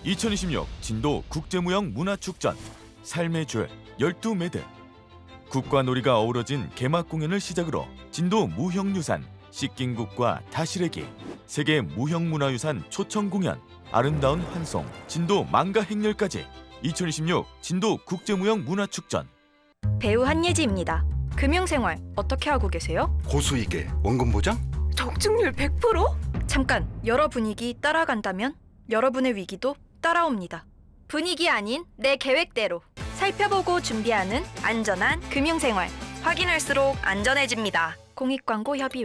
2026 진도 국제무형 문화축전 삶의 줄 12매듭. 국과 놀이가 어우러진 개막 공연을 시작으로 진도 무형유산 씻긴국과 다시래기, 세계 무형문화유산 초청 공연, 아름다운 환송, 진도 망가 행렬까지 2026 진도 국제무형 문화축전. 배우 한예지입니다. 금융생활 어떻게 하고 계세요? 고수익에 원금 보장? 적중률 100%? 잠깐, 여러 분위기 따라간다면 여러분의 위기도 따라옵니다. 분위기 아닌 내 계획대로 살펴보고 준비하는 안전한 금융생활. 확인할수록 안전해집니다. 공익광고협의회